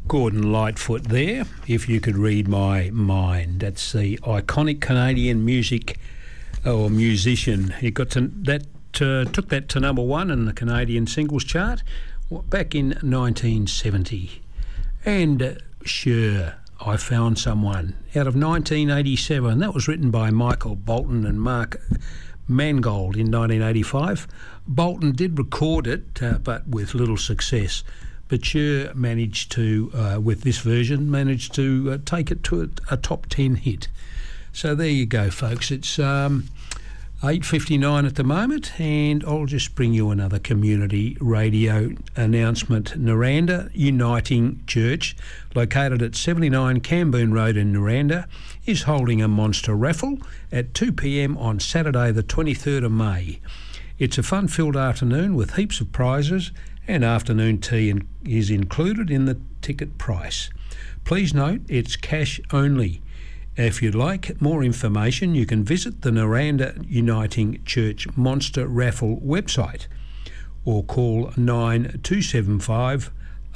Gordon Lightfoot there, If You Could Read My Mind. That's the iconic Canadian musician. He got to that, took that to number one in the Canadian singles chart back in 1970. And Sure, I Found Someone out of 1987. That was written by Michael Bolton and Mark Mangold in 1985. Bolton did record it, but with little success. But Sure managed to, with this version, take it to a top 10 hit. So there you go, folks. It's 8:59 at the moment, and I'll just bring you another community radio announcement. Noranda Uniting Church, located at 79 Camboon Road in Noranda, is holding a monster raffle at 2 p.m. on Saturday the 23rd of May. It's a fun-filled afternoon with heaps of prizes, and afternoon tea is included in the ticket price. Please note it's cash only. If you'd like more information, you can visit the Noranda Uniting Church Monster Raffle website or call 9275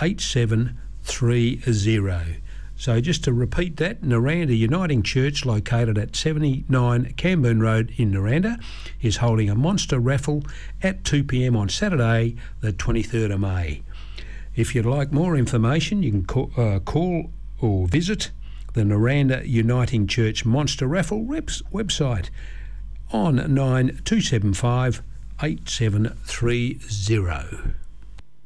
8730. So just to repeat that, Noranda Uniting Church, located at 79 Camboon Road in Noranda, is holding a monster raffle at 2 p.m. on Saturday, the 23rd of May. If you'd like more information, you can call or visit the Noranda Uniting Church Monster Raffle website on 9275 8730.